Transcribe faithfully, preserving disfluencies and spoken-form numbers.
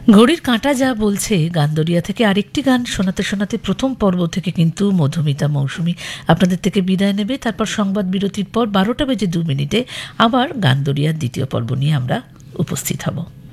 ঘড়ির কাঁটা যা বলছে, গানদরিয়া থেকে আরেকটি গান শোনাতে শোনাতে প্রথম পর্ব থেকে কিন্তু মধুমিতা মৌসুমী আপনাদের থেকে বিদায় নেবে। তারপর সংবাদ বিরতির পর বারোটা বেজে দু মিনিটে আবার গানদরিয়ার দ্বিতীয় পর্ব নিয়ে আমরা উপস্থিত হব।